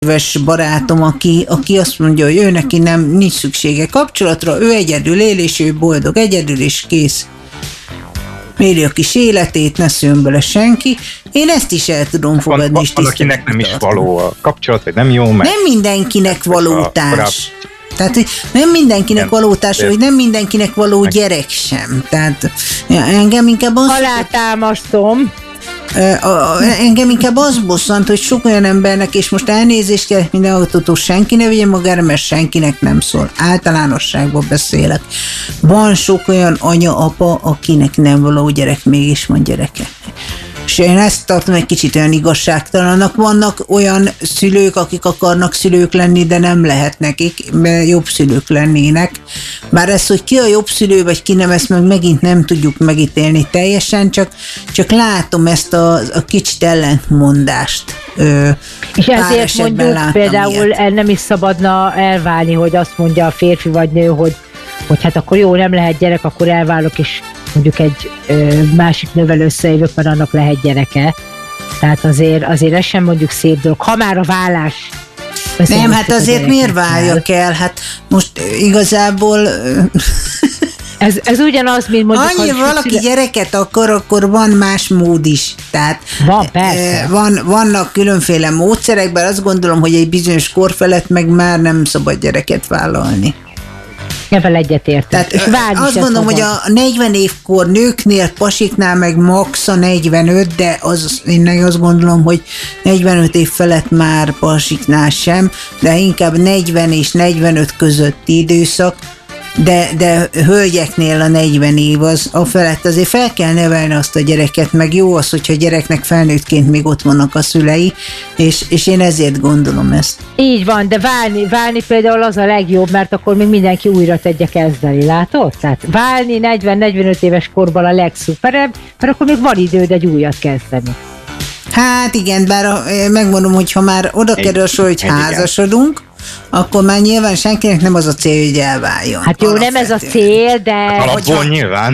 éves barátom, aki azt mondja, hogy ő neki nincs szüksége kapcsolatra, ő egyedül él, és ő boldog egyedül, és kész. Éli a kis életét, ne szűn bele senki. Én ezt is el tudom fogadni. Van, akinek nem is való a kapcsolat, vagy nem jó, mert... Nem mindenkinek való társ. Tehát nem mindenkinek való társ, vagy nem mindenkinek való gyerek sem. Tehát engem inkább az... Alátámasztom. Engem inkább az bosszant, hogy sok olyan embernek, és most elnézést kell minden autótól, senki ne vigye magára, mert senkinek nem szól. Általánosságban beszélek. Van sok olyan anya-apa, akinek nem való gyerek, mégis van gyereke. És én ezt tartom egy kicsit olyan igazságtalannak. Vannak olyan szülők, akik akarnak szülők lenni, de nem lehet nekik, mert jobb szülők lennének. Bár ez, hogy ki a jobb szülő, vagy ki nem, ezt meg megint nem tudjuk megítélni teljesen, csak látom ezt a kicsit ellentmondást. És ezért mondjuk például ilyet. Nem is szabadna elválni, hogy azt mondja a férfi vagy nő, hogy hát akkor jó, nem lehet gyerek, akkor elválok, és mondjuk egy másik nővel összejövök, mert annak lehet gyereke. Tehát azért ez sem mondjuk szép dolog. Ha már a vállás... Nem, hát azért miért váljak el? Hát most igazából... Ez ugyanaz, mint mondjuk... Annyi valaki gyereket akar, akkor van más mód is. Tehát van, persze. Vannak különféle módszerek, bár azt gondolom, hogy egy bizonyos kor felett meg már nem szabad gyereket vállalni. Ebben egyetértek. Tehát azt gondolom, hogy a 40 évkor nőknél, pasiknál meg max a 45, de én azt gondolom, hogy 45 év felett már pasiknál sem, de inkább 40 és 45 közötti időszak, de hölgyeknél a 40 év az a felett azért fel kell nevelni azt a gyereket, meg jó az, hogyha a gyereknek felnőttként még ott vannak a szülei, és én ezért gondolom ezt. Így van, de válni például az a legjobb, mert akkor még mindenki újra tegye kezdeni, látod? Tehát válni 40-45 éves korban a legszuperebb, mert akkor még van időd egy újat kezdeni. Hát igen, bár megmondom, hogy ha már oda kerül a sor, hogy házasodunk, akkor már nyilván senkinek nem az a cél, hogy elváljon. Hát jó, nem ez a cél, de... Alapból nyilván.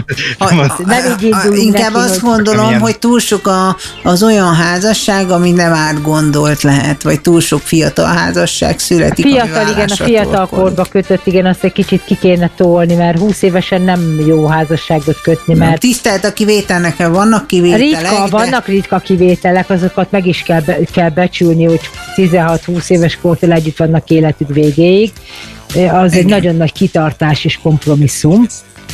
Inkább azt gondolom, hogy túl sok az olyan házasság, ami nem átgondolt lehet, vagy túl sok fiatal házasság születik. A fiatal korba kötött, igen, azt egy kicsit ki kéne tolni, mert 20 évesen nem jó házasságot kötni, mert... Tisztelt a kivételnek, vannak kivételek. Vannak ritka kivételek, azokat meg is kell becsülni, hogy 16-20 éves kortól együtt vannak életük végéig. Az egy nagyon nagy kitartás és kompromisszum.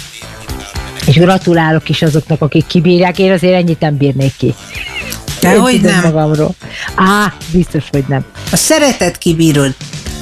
És gratulálok is azoknak, akik kibírják. Én azért ennyit nem bírnék ki. Dehogy nem. Magamról. Biztos, hogy nem. A szeretet kibírod.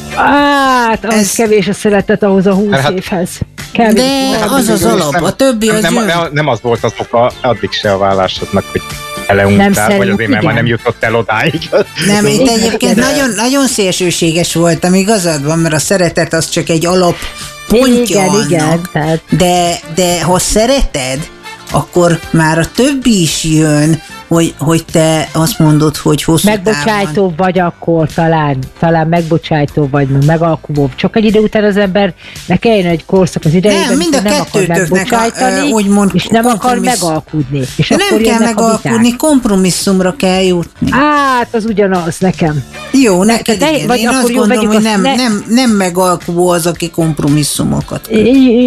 Hát, az kevés a szeretet ahhoz a 20 évhez. Kevés. De az az alap, a többi az nem az volt az oka addig se a vállásodnak, hogy eleuntál, vagy azért, mert már nem jutott el odáig. Nem, itt egyébként nagyon szélsőséges voltam, igazad van, mert a szeretet az csak egy alappontja annak. Tehát... De ha szereted, akkor már a többi is jön, hogy te azt mondod, hogy hosszú megbocsájtóbb vagy akkor, talán megbocsájtóbb vagy, megalkuvóbb. Csak egy idő után az embernek eljön egy korszak az idejében, nem akar megbocsájtani, és nem akar megalkudni. És nem kell megalkudni, kompromisszumra kell jutni. Hát, az ugyanaz nekem. Jó, neked igen. Én azt gondolom, hogy nem megalkuvó az, aki kompromisszumokat köt.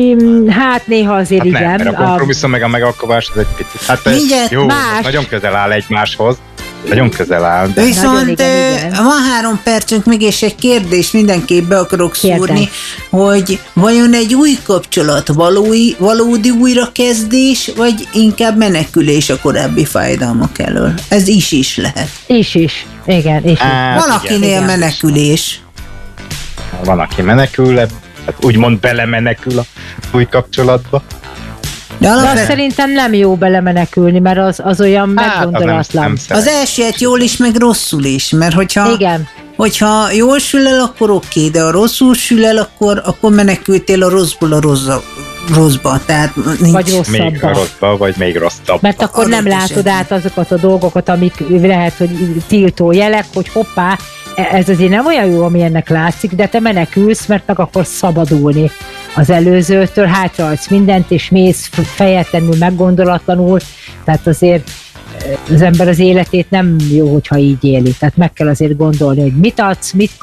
Hát néha azért igen. Mert a kompromisszum meg a megalkuvás az egy picit. Hát jó, nagyon közel áll egymáshoz. Nagyon közel áll. De... Viszont igen. Van 3 percünk, még és egy kérdés mindenképp be akarok szúrni, hogy vajon egy új kapcsolat valódi újrakezdés, vagy inkább menekülés a korábbi fájdalmak elől? Ez is lehet. Is. Igen. Van akinél menekülés. Van, aki menekül, hát úgymond belemenekül a új kapcsolatba. De azt szerintem nem jó belemenekülni, mert az olyan meggondolatlan. Az első jól is, meg rosszul is, mert hogyha jól sül el, akkor oké, de ha rosszul sül el, akkor menekültél a rosszból a rosszba. Tehát vagy rosszabbba. Még rosszba, vagy még rosszabb. Mert akkor nem látod át azokat a dolgokat, amik lehet, hogy tiltó jelek, hogy hoppá, ez azért nem olyan jó, ami ennek látszik, de te menekülsz, mert meg akarsz szabadulni az előzőtől, hátrahagysz mindent, és mész fejetlenül, meggondolatlanul, tehát azért az ember az életét nem jó, hogyha így éli. Tehát meg kell azért gondolni, hogy mit adsz, mit